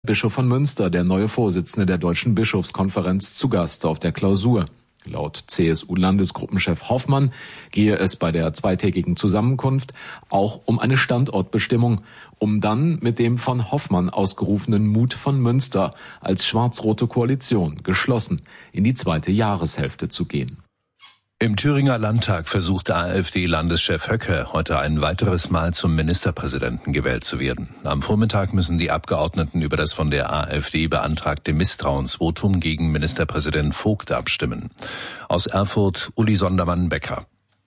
Bischof von Münster, der neue Vorsitzende der Deutschen Bischofskonferenz, zu Gast auf der Klausur. Laut CSU-Landesgruppenchef Hoffmann gehe es bei der zweitägigen Zusammenkunft auch um eine Standortbestimmung, um dann mit dem von Hoffmann ausgerufenen Mut von Münster als schwarz-rote Koalition geschlossen in die zweite Jahreshälfte zu gehen. Im Thüringer Landtag versucht AfD-Landeschef Höcke heute ein weiteres Mal zum Ministerpräsidenten gewählt zu werden. Am Vormittag müssen die Abgeordneten über das von der AfD beantragte Misstrauensvotum gegen Ministerpräsident Vogt abstimmen. Aus Erfurt Uli Sondermann-Becker.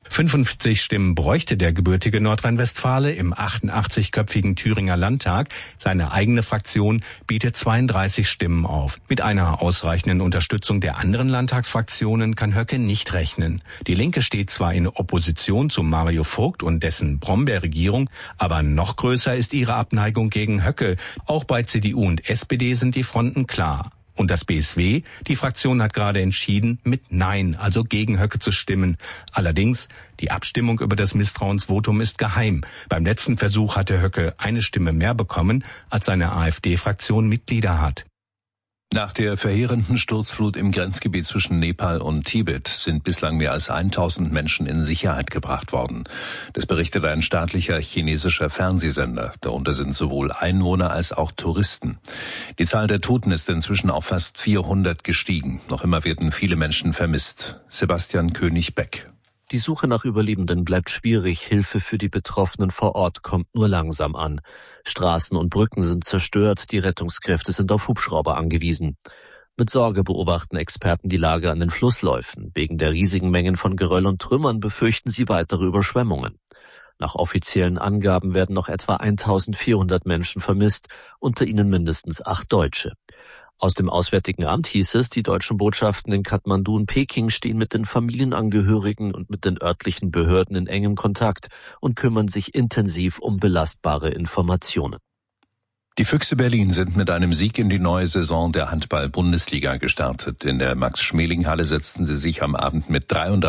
55 Stimmen bräuchte der gebürtige Nordrhein-Westfale im 88-köpfigen Thüringer Landtag. Seine eigene Fraktion bietet 32 Stimmen auf. Mit einer ausreichenden Unterstützung der anderen Landtagsfraktionen kann Höcke nicht rechnen. Die Linke steht zwar in Opposition zu Mario Vogt und dessen Brombeerregierung, aber noch größer ist ihre Abneigung gegen Höcke. Auch bei CDU und SPD sind die Fronten klar. Und das BSW, die Fraktion hat gerade entschieden, mit Nein, also gegen Höcke zu stimmen. Allerdings, die Abstimmung über das Misstrauensvotum ist geheim. Beim letzten Versuch hatte Höcke eine Stimme mehr bekommen, als seine AfD-Fraktion Mitglieder hat. Nach der verheerenden Sturzflut im Grenzgebiet zwischen Nepal und Tibet sind bislang mehr als 1000 Menschen in Sicherheit gebracht worden. Das berichtet ein staatlicher chinesischer Fernsehsender. Darunter sind sowohl Einwohner als auch Touristen. Die Zahl der Toten ist inzwischen auf fast 400 gestiegen. Noch immer werden viele Menschen vermisst. Sebastian König-Beck. Die Suche nach Überlebenden bleibt schwierig. Hilfe für die Betroffenen vor Ort kommt nur langsam an. Straßen und Brücken sind zerstört. Die Rettungskräfte sind auf Hubschrauber angewiesen. Mit Sorge beobachten Experten die Lage an den Flussläufen. Wegen der riesigen Mengen von Geröll und Trümmern befürchten sie weitere Überschwemmungen. Nach offiziellen Angaben werden noch etwa 1400 Menschen vermisst, unter ihnen mindestens 8 Deutsche. Aus dem Auswärtigen Amt hieß es, die deutschen Botschaften in Kathmandu und Peking stehen mit den Familienangehörigen und mit den örtlichen Behörden in engem Kontakt und kümmern sich intensiv um belastbare Informationen. Die Füchse Berlin sind mit einem Sieg in die neue Saison der Handball-Bundesliga gestartet. In der Max-Schmeling-Halle setzten sie sich am Abend mit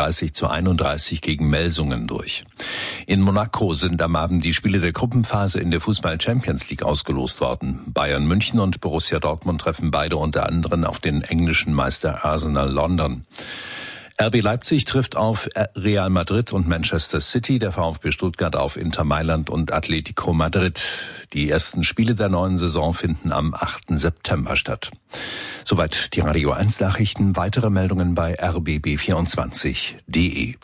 33:31 gegen Melsungen durch. In Monaco sind am Abend die Spiele der Gruppenphase in der Fußball-Champions League ausgelost worden. Bayern München und Borussia Dortmund treffen beide unter anderem auf den englischen Meister Arsenal London. RB Leipzig trifft auf Real Madrid und Manchester City, der VfB Stuttgart auf Inter Mailand und Atletico Madrid. Die ersten Spiele der neuen Saison finden am 8. September statt. Soweit die Radio 1 Nachrichten. Weitere Meldungen bei rbb24.de.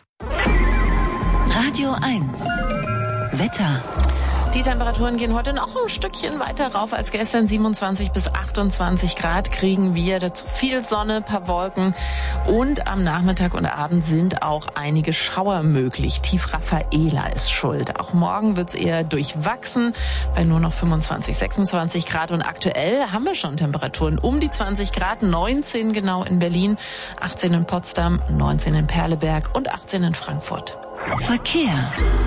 Radio 1 Wetter. Die Temperaturen gehen heute noch ein Stückchen weiter rauf als gestern. 27 bis 28 Grad kriegen wir. Dazu viel Sonne, paar Wolken. Und am Nachmittag und Abend sind auch einige Schauer möglich. Tief Raffaela ist schuld. Auch morgen wird's eher durchwachsen bei nur noch 25, 26 Grad. Und aktuell haben wir schon Temperaturen um die 20 Grad. 19 genau in Berlin, 18 in Potsdam, 19 in Perleberg und 18 in Frankfurt. Verkehr.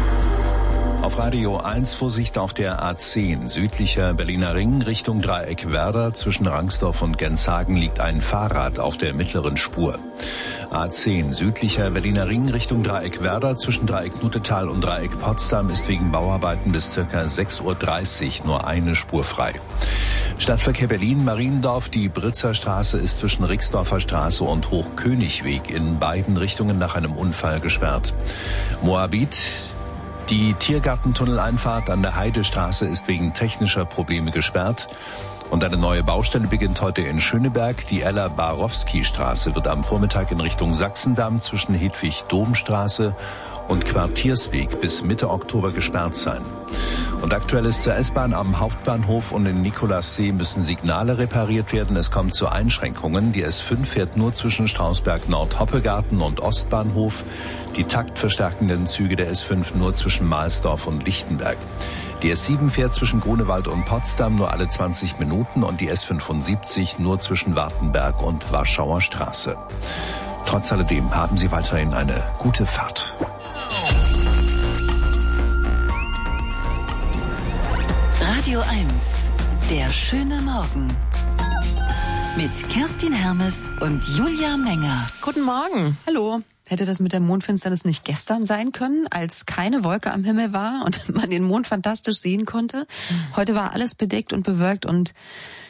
Auf Radio 1 Vorsicht auf der A10, südlicher Berliner Ring Richtung Dreieck Werder. Zwischen Rangsdorf und Genshagen liegt ein Fahrrad auf der mittleren Spur. A10, südlicher Berliner Ring Richtung Dreieck Werder. Zwischen Dreieck Nutetal und Dreieck Potsdam ist wegen Bauarbeiten bis ca. 6:30 Uhr nur eine Spur frei. Stadtverkehr Berlin, Mariendorf, die Britzer Straße ist zwischen Rixdorfer Straße und Hochkönigweg in beiden Richtungen nach einem Unfall gesperrt. Moabit, die Tiergartentunneleinfahrt an der Heidestraße ist wegen technischer Probleme gesperrt. Und eine neue Baustelle beginnt heute in Schöneberg. Die Ella-Barowski-Straße wird am Vormittag in Richtung Sachsendamm zwischen Hedwig-Dom-Straße und Quartiersweg bis Mitte Oktober gesperrt sein. Und aktuell ist zur S-Bahn am Hauptbahnhof und in Nikolassee müssen Signale repariert werden. Es kommt zu Einschränkungen. Die S5 fährt nur zwischen Strausberg Nord-Hoppegarten und Ostbahnhof. Die taktverstärkenden Züge der S5 nur zwischen Mahlsdorf und Lichtenberg. Die S7 fährt zwischen Grunewald und Potsdam nur alle 20 Minuten und die S75 nur zwischen Wartenberg und Warschauer Straße. Trotz alledem haben Sie weiterhin eine gute Fahrt. Radio 1, der schöne Morgen. Mit Kerstin Hermes und Julia Menger. Guten Morgen. Hallo. Hätte das mit der Mondfinsternis nicht gestern sein können, als keine Wolke am Himmel war und man den Mond fantastisch sehen konnte? Heute war alles bedeckt und bewölkt und